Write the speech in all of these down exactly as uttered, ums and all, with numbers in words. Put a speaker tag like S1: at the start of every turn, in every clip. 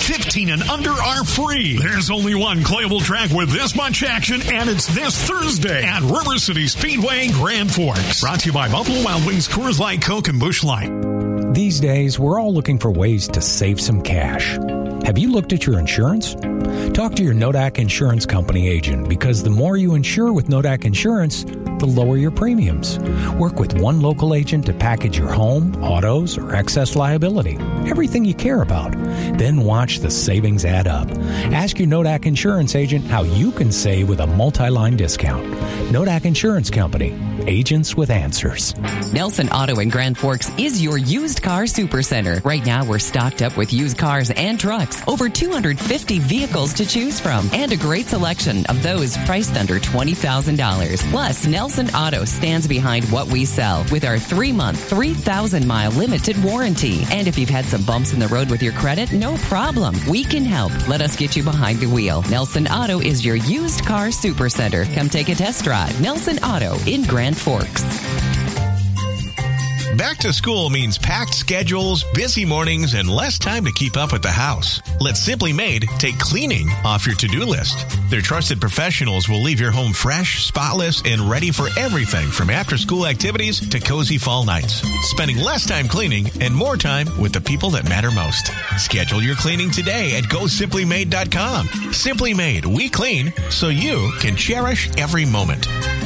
S1: fifteen and under are free. There's only one Clayable track with this much action, and it's this Thursday at River City Speedway, Grand Forks. Brought to you by Buffalo Wild Wings, Coors Light, Coke, and Busch Light.
S2: These days, we're all looking for ways to save some cash. Have you looked at your insurance? Talk to your Nodak Insurance Company agent, because the more you insure with Nodak Insurance, the lower your premiums. Work with one local agent to package your home, autos, or excess liability. Everything you care about. Then watch the savings add up. Ask your Nodak Insurance agent how you can save with a multi-line discount. Nodak Insurance Company. Agents with answers.
S3: Nelson Auto in Grand Forks is your used car supercenter. Right now, we're stocked up with used cars and trucks. Over two hundred fifty vehicles to choose from. And a great selection of those priced under twenty thousand dollars. Plus, Nelson Auto stands behind what we sell with our three-month, three thousand mile limited warranty. And if you've had some bumps in the road with your credit, no problem. We can help. Let us get you behind the wheel. Nelson Auto is your used car supercenter. Come take a test drive. Nelson Auto in Grand Forks.
S1: Back to school means packed schedules, busy mornings, and less time to keep up with the house. Let Simply Made take cleaning off your to-do list. Their trusted professionals will leave your home fresh, spotless, and ready for everything from after-school activities to cozy fall nights. Spending less time cleaning and more time with the people that matter most. Schedule your cleaning today at go simply made dot com. Simply Made, we clean so you can cherish every moment.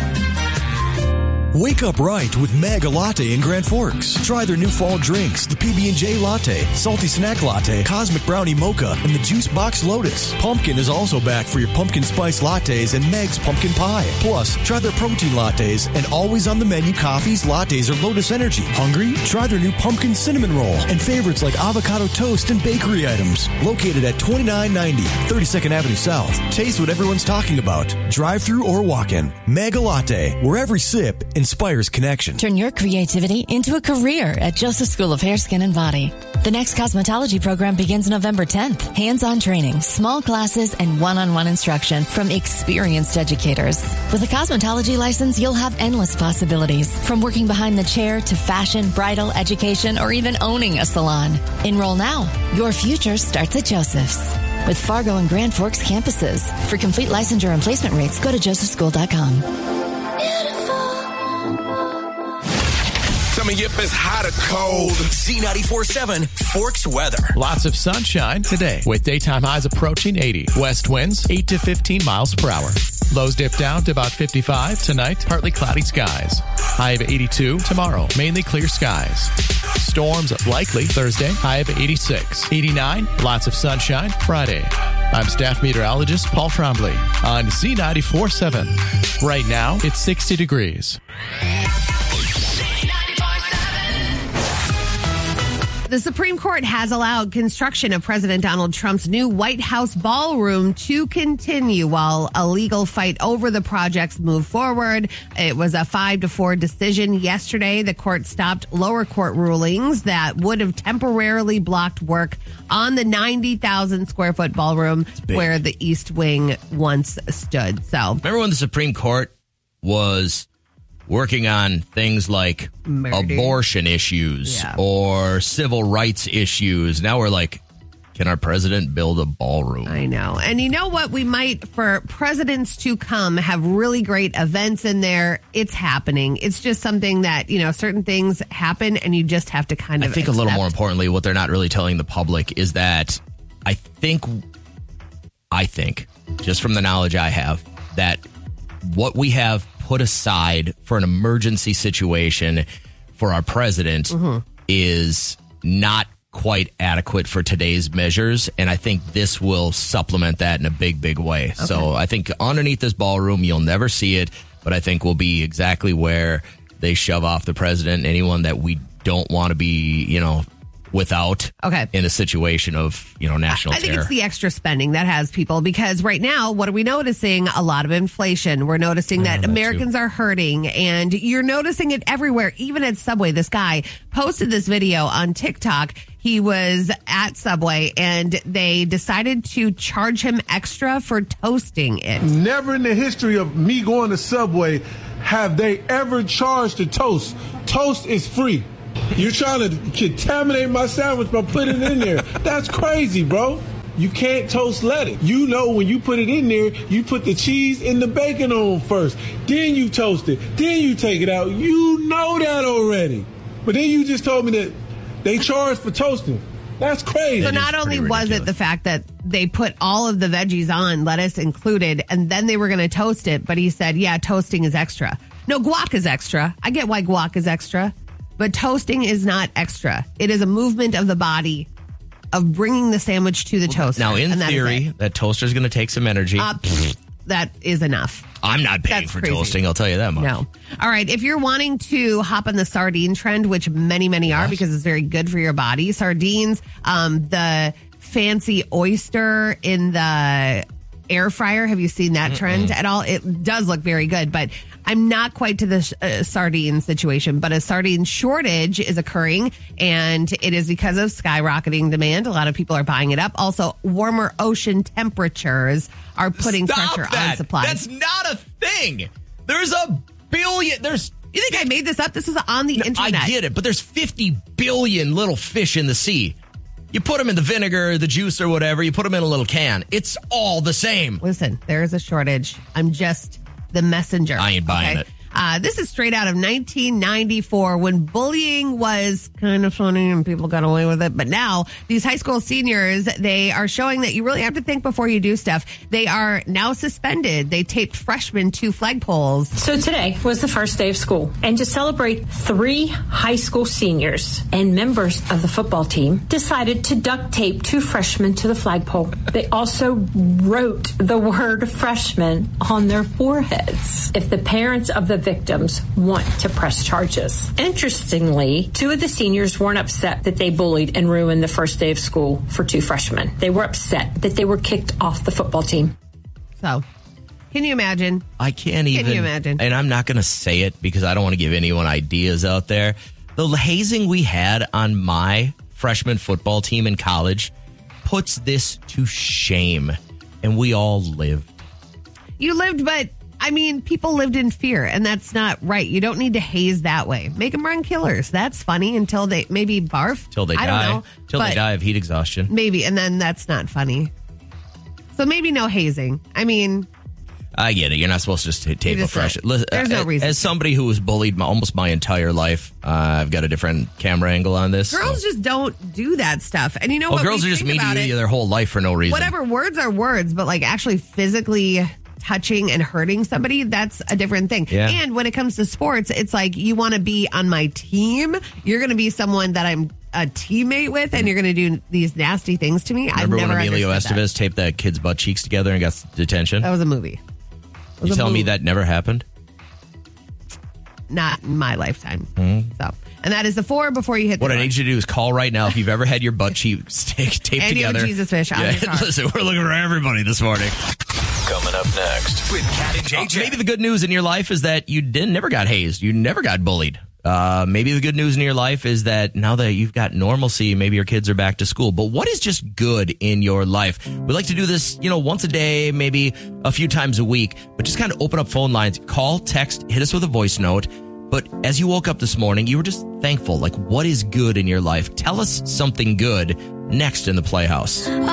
S4: Wake up right with Mega Latte in Grand Forks. Try their new fall drinks, the P B and J Latte, Salty Snack Latte, Cosmic Brownie Mocha, and the Juice Box Lotus. Pumpkin is also back for your pumpkin spice lattes and Meg's Pumpkin Pie. Plus, try their protein lattes and always on the menu coffees, lattes, or Lotus Energy. Hungry? Try their new Pumpkin Cinnamon Roll and favorites like avocado toast and bakery items. Located at twenty-nine ninety thirty-second Avenue South. Taste what everyone's talking about. Drive-through or walk-in. Mega Latte, where every sip inspires connection.
S5: Turn your creativity into a career at Joseph School of Hair, Skin, and Body. The next cosmetology program begins November tenth. Hands-on training, small classes, and one-on-one instruction from experienced educators. With a cosmetology license, you'll have endless possibilities, from working behind the chair to fashion, bridal, education, or even owning a salon. Enroll now. Your future starts at Joseph's. With Fargo and Grand Forks campuses. For complete licensure and placement rates, go to joseph school dot com.
S6: Coming up is hot or cold. Z ninety-four point seven Forks weather.
S7: Lots of sunshine today with daytime highs approaching eighty. West winds eight to fifteen miles per hour. Lows dip down to about fifty-five tonight. Partly cloudy skies. High of eighty-two tomorrow. Mainly clear skies. Storms likely Thursday. High of eighty-six. eighty-nine. Lots of sunshine Friday. I'm staff meteorologist Paul Trombley on Z ninety-four point seven. Right now, it's sixty degrees.
S8: The Supreme Court has allowed construction of President Donald Trump's new White House ballroom to continue while a legal fight over the projects moved forward. It was a five to four decision yesterday. The court stopped lower court rulings that would have temporarily blocked work on the ninety thousand square foot ballroom where the East Wing once stood. So
S9: remember when the Supreme Court was working on things like Murder. abortion issues yeah. or civil rights issues. Now we're like, can our president build a ballroom?
S8: I know. And you know what? We might, for presidents to come, have really great events in there. It's happening. It's just something that, you know, certain things happen and you just have to kind of
S9: I think
S8: accept.
S9: A little more importantly, what they're not really telling the public is that I think, I think, just from the knowledge I have, that what we have put aside for an emergency situation for our president mm-hmm. is not quite adequate for today's measures. And I think this will supplement that in a big, big way. Okay. So I think underneath this ballroom, you'll never see it, but I think we'll be exactly where they shove off the president, anyone that we don't want to be, you know, without okay. in a situation of, you know, national
S8: I think
S9: terror.
S8: It's the extra spending that has people, because right now, what are we noticing? A lot of inflation. We're noticing yeah, that Americans too. are hurting, and you're noticing it everywhere, even at Subway. This guy posted this video on TikTok. He was at Subway, and they decided to charge him extra for toasting it.
S10: Never in the history of me going to Subway have they ever charged a toast. Toast is free. You're trying to contaminate my sandwich by putting it in there. That's crazy, bro. You can't toast lettuce. You know when you put it in there, you put the cheese and the bacon on first. Then you toast it. Then you take it out. You know that already. But then you just told me that they charge for toasting. That's crazy.
S8: So not only was it the fact that they put all of the veggies on, lettuce included, and then they were going to toast it, but he said, yeah, toasting is extra. No, guac is extra. I get why guac is extra, but toasting is not extra. It is a movement of the body of bringing the sandwich to the toaster.
S9: Now, in
S8: and that
S9: theory, that toaster is going to take some energy.
S8: Uh, pfft, that is enough.
S9: I'm not paying
S8: That's
S9: for
S8: crazy.
S9: toasting, I'll tell you that much.
S8: No. All right. If you're wanting to hop on the sardine trend, which many, many are
S9: Yes.
S8: because it's very good for your body, sardines, um, the fancy oyster in the air fryer. Have you seen that Mm-mm. trend at all? It does look very good, but I'm not quite to the uh, sardine situation, but a sardine shortage is occurring, and it is because of skyrocketing demand. A lot of people are buying it up. Also, warmer ocean temperatures are putting
S9: Stop
S8: pressure
S9: that.
S8: on supplies.
S9: That's not a thing. There's a billion. There's.
S8: You think I made this up? This is on the
S9: No,
S8: internet.
S9: I get it, but there's fifty billion little fish in the sea. You put them in the vinegar, the juice, or whatever. You put them in a little can. It's all the same.
S8: Listen, there is a shortage. I'm just the messenger.
S9: I ain't buying
S8: okay?
S9: it.
S8: Uh, this is straight out of nineteen ninety-four when bullying was kind of funny and people got away with it. But now these high school seniors, they are showing that you really have to think before you do stuff. They are now suspended. They taped freshmen to flagpoles.
S11: So today was the first day of school. And to celebrate, three high school seniors and members of the football team decided to duct tape two freshmen to the flagpole. They also wrote the word freshman on their foreheads. If the parents of the victims want to press charges. Interestingly, two of the seniors weren't upset that they bullied and ruined the first day of school for two freshmen. They were upset that they were kicked off the football team.
S8: So, can you imagine?
S9: I can't even.
S8: Can you imagine?
S9: And I'm not going to say it because I don't want to give anyone ideas out there. The hazing we had on my freshman football team in college puts this to shame. And we all lived.
S8: You lived, but I mean, people lived in fear, and that's not right. You don't need to haze that way. Make them run killers. That's funny until they maybe barf.
S9: Till they
S8: I
S9: die.
S8: don't know.
S9: Till they die of heat exhaustion.
S8: Maybe, and then that's not funny. So maybe no hazing. I mean,
S9: I get it. You're not supposed to just t- tape a
S8: just
S9: fresh.
S8: right.
S9: Listen,
S8: There's no
S9: as,
S8: reason
S9: As somebody who was bullied my, almost my entire life, uh, I've got a different camera angle on this.
S8: girls
S9: so.
S8: just don't do that stuff. And you know
S9: Well,
S8: what?
S9: girls
S8: We
S9: are just
S8: think
S9: mean
S8: about
S9: to
S8: it,
S9: you their whole life for no reason.
S8: Whatever, words are words, but like actually physically touching and hurting somebody, that's a different thing.
S9: Yeah.
S8: And when it comes to sports, it's like you want to be on my team. You're going to be someone that I'm a teammate with, and you're going to do these nasty things to me.
S9: Remember
S8: I've never
S9: when Emilio
S8: understood
S9: Estevez taped that kid's butt cheeks together and got detention?
S8: That. that was a movie. It was
S9: You
S8: a
S9: telling me
S8: movie.
S9: that never happened?
S8: Not in my lifetime.
S9: Mm-hmm.
S8: So, and that is the four before you hit
S9: What
S8: the
S9: I
S8: door.
S9: need you to do is call right now if you've ever had your butt cheeks t- taped
S8: And you have
S9: together.
S8: a Jesus fish on your car.
S9: Listen, we're looking for everybody this morning.
S6: Coming up next with Cat and J J.
S9: Maybe the good news in your life is that you didn't never got hazed. You never got bullied. Uh, maybe the good news in your life is that now that you've got normalcy, maybe your kids are back to school. But what is just good in your life? We like to do this, you know, once a day, maybe a few times a week, but just kind of open up phone lines, call, text, hit us with a voice note. But as you woke up this morning, you were just thankful. Like, what is good in your life? Tell us something good next in the Playhouse.